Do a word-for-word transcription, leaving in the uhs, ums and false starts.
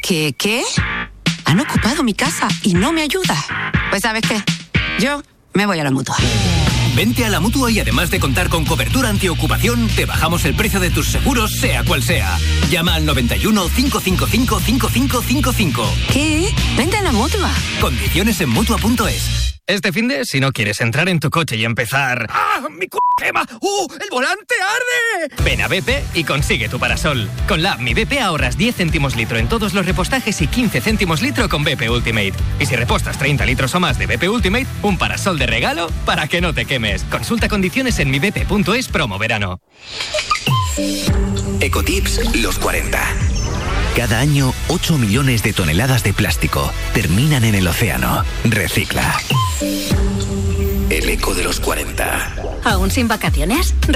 ¿Qué, qué? Han ocupado mi casa y no me ayuda. Pues ¿sabes qué? Yo me voy a la Mutua. Vente a la Mutua y además de contar con cobertura antiocupación, te bajamos el precio de tus seguros, sea cual sea. Llama al noventa y uno, cinco cinco cinco, cinco cinco cinco cinco. ¿Qué? Vente a la Mutua. Condiciones en Mutua punto es. Este finde, si no quieres entrar en tu coche y empezar... ¡Ah! ¡Mi c*** quema! ¡Uh! ¡El volante arde! Ven a B P y consigue tu parasol. Con la app Mi B P ahorras diez céntimos litro en todos los repostajes y quince céntimos litro con B P Ultimate. Y si repostas treinta litros o más de B P Ultimate, un parasol de regalo para que no te quemes. Consulta condiciones en mi b p punto es promo verano. Ecotips los cuarenta. Cada año, ocho millones de toneladas de plástico terminan en el océano. Recicla. El eco de los cuarenta. ¿Aún sin vacaciones?